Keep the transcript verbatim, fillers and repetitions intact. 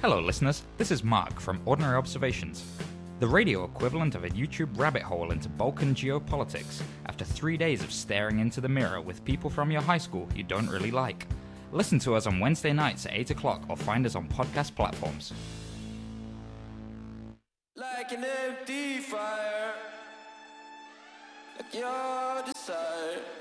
Hello listeners, this is Mark from Ordinary Observations, the radio equivalent of a YouTube rabbit hole into Balkan geopolitics after three days of staring into the mirror with people from your high school you don't really like. Listen to us on Wednesday nights at eight o'clock or find us on podcast platforms. Like an empty fire, like your desire.